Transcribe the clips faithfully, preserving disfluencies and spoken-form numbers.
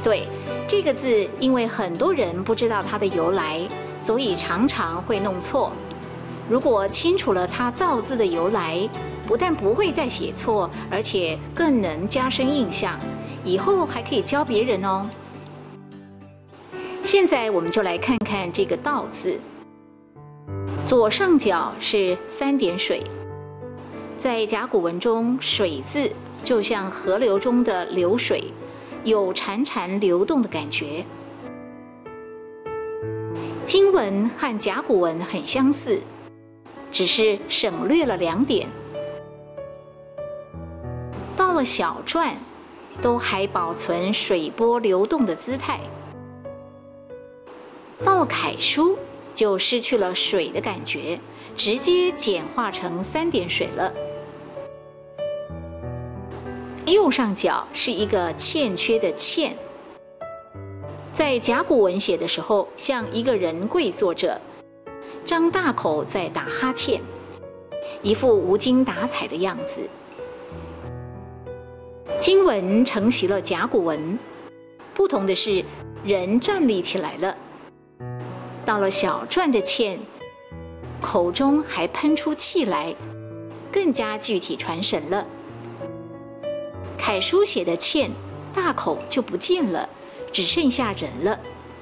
对，这个字因为很多人不知道它的由来，所以常常会弄错。如果清楚了它造字的由来，不但不会再写错，而且更能加深印象，以后还可以教别人哦。现在我们就来看看这个“道”字，左上角是三点水，在甲骨文中，水字就像河流中的流水，有潺潺流动的感觉。金文和甲骨文很相似，只是省略了两点。到了小篆，都还保存水波流动的姿态。到了楷书，就失去了水的感觉，直接简化成三点水了。右上角是一个欠缺的“欠”，在甲骨文写的时候，像一个人跪坐着，张大口在打哈欠，一副无精打采的样子。金文承袭了甲骨文，不同的是，人站立起来了。到了小篆的“欠”，口中还喷出气来，更加具体传神了。楷书写的“欠”，大口就不见了，只剩下人了。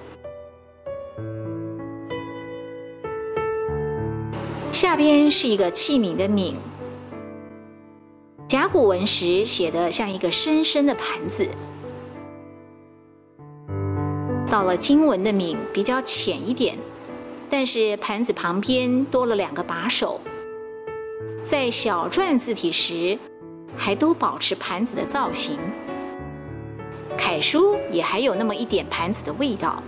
下边是一个器皿的“皿”，甲骨文时写的像一个深深的盘子。到了金文的“皿”比较浅一点，但是盘子旁边多了两个把手。在小篆字体时，还都保持盘子的造型。楷书也还有那么一点盘子的味道。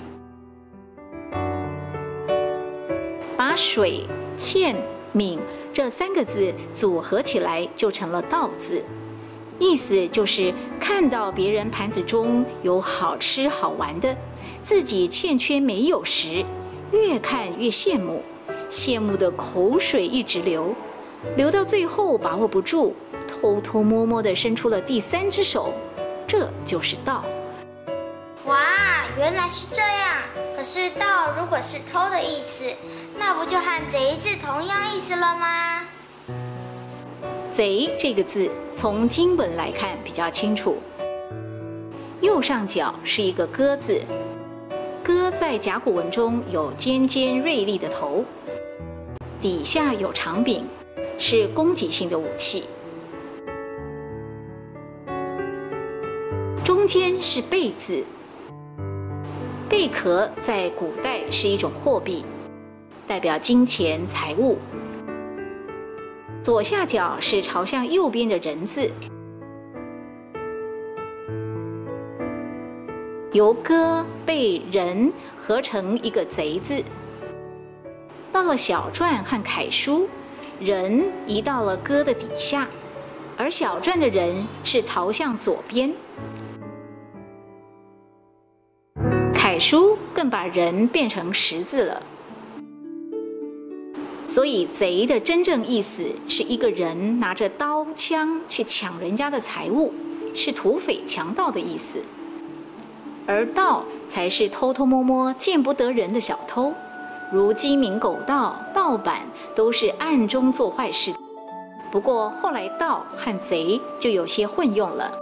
把水、欠、皿这三个字组合起来，就成了“道”字。意思就是看到别人盘子中有好吃好玩的，自己欠缺没有时，越看越羡慕，羡慕的口水一直流，流到最后把握不住，偷偷摸摸地伸出了第三只手，这就是道。 哇，原来是这样。可是盗如果是偷的意思，那不就和贼字同样意思了吗？ 贼这个字从金文来看比较清楚。右上角是一个戈字，戈在甲骨文中有尖尖锐利的头，底下有长柄，是攻击性的武器。中间是贝字，贝壳在古代是一种货币，代表金钱财物。左下角是朝向右边的人字，由戈、贝、人合成一个贼字。到了小篆和楷书，人移到了戈的底下，而小篆的人是朝向左边。楷书更把人变成十字了。所以贼的真正意思是一个人拿着刀枪去抢人家的财物，是土匪强盗的意思。而盗才是偷偷摸摸见不得人的小偷，如鸡鸣狗盗、盗版都是暗中做坏事。不过后来盗和贼就有些混用了。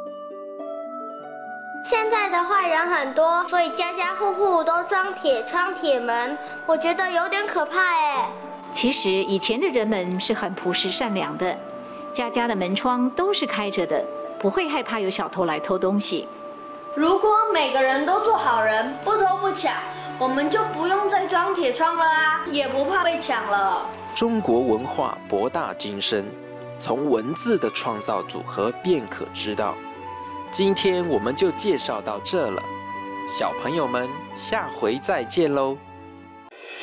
现在的坏人很多，所以家家户户都装铁窗铁门，我觉得有点可怕哎。 其实以前的人们是很朴实善良的，家家的门窗都是开着的，不会害怕有小偷来偷东西。 如果每个人都做好人，不偷不抢，我们就不用再装铁窗了啊，也不怕被抢了。 中国文化博大精深，从文字的创造组合便可知道。今天我们就介绍到这了，小朋友们，下回再见喽。